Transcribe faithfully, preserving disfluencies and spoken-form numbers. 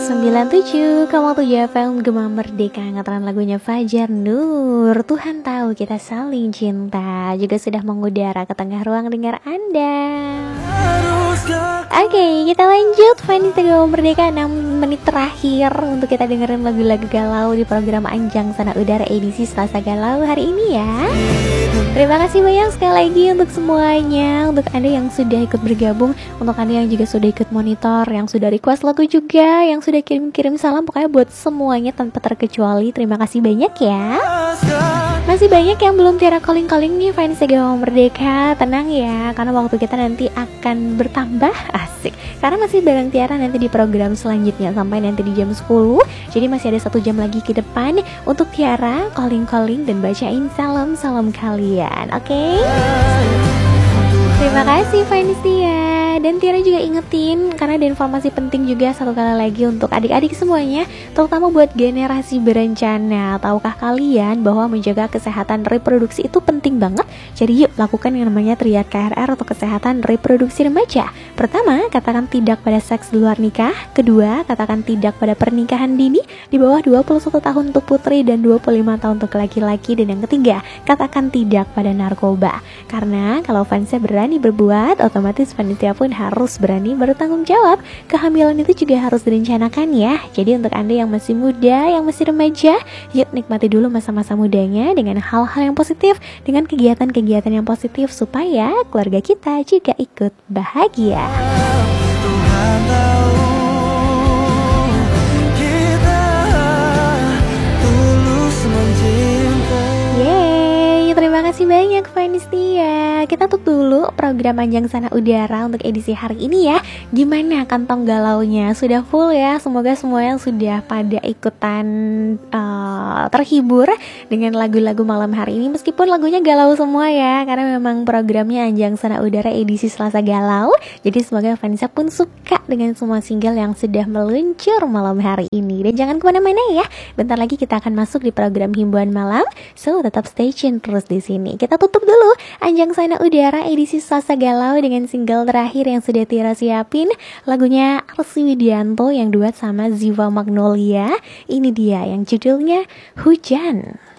sembilan tujuh koma tujuh F M Gema Merdeka, ngataran lagunya Fajar Nur. Tuhan tahu kita saling cinta juga sudah mengudara ke tengah ruang dengar Anda. Oke, okay, kita lanjut. Fanny Gema Merdeka, enam menit terakhir untuk kita dengerin lagu-lagu galau di program Anjang Sana Udara edisi Selasa Galau hari ini ya. Terima kasih banyak sekali lagi untuk semuanya, untuk Anda yang sudah ikut bergabung, untuk Anda yang juga sudah ikut monitor, yang sudah request lagu juga, yang sudah kirim-kirim salam, pokoknya buat semuanya tanpa terkecuali. Terima kasih banyak ya. Masih banyak yang belum tiara calling-calling nih fans Gema Merdeka. Tenang ya, karena waktu kita nanti akan bertambah. Asik, karena masih bareng Tiara nanti di program selanjutnya sampai nanti di jam sepuluh. Jadi masih ada satu jam lagi ke depan untuk Tiara calling-calling dan bacain salam-salam kalian. Oke okay? Terima kasih Vanistia. Dan Tiara juga ingetin, karena ada informasi penting juga satu kali lagi untuk adik-adik semuanya, terutama buat generasi berencana. Tahukah kalian bahwa menjaga kesehatan reproduksi itu penting banget? Jadi yuk lakukan yang namanya triad K R R untuk kesehatan reproduksi remaja. Pertama, katakan tidak pada seks di luar nikah. Kedua, katakan tidak pada pernikahan dini di bawah dua puluh satu tahun untuk putri dan dua puluh lima tahun untuk laki-laki. Dan yang ketiga, katakan tidak pada narkoba. Karena kalau fansnya berani berbuat, otomatis panitia pun harus berani bertanggung jawab. Kehamilan itu juga harus direncanakan ya. Jadi untuk Anda yang masih muda, yang masih remaja, yuk nikmati dulu masa-masa mudanya dengan hal-hal yang positif, dengan kegiatan-kegiatan yang positif supaya keluarga kita juga ikut bahagia. Tuhan tahu kita tulus mencinta. Yeay, terima kasih banyak Vanistia. Kita tutup dulu program Anjang Sana Udara untuk edisi hari ini ya. Gimana kantong galaunya? Sudah full ya? Semoga semua yang sudah pada ikutan uh, terhibur dengan lagu-lagu malam hari ini, meskipun lagunya galau semua ya, karena memang programnya Anjang Sana Udara edisi Selasa Galau. Jadi semoga Vanessa pun suka dengan semua single yang sudah meluncur malam hari ini. Dan jangan kemana-mana ya, bentar lagi kita akan masuk di program Himbuan Malam, so tetap stay tune terus di sini. Kita tutup dulu Anjang Sana Udara edisi Selasa Galau dengan single terakhir yang sudah Tiara siapin, lagunya Arsi Widianto yang duet sama Ziva Magnolia. Ini dia yang judulnya Hujan.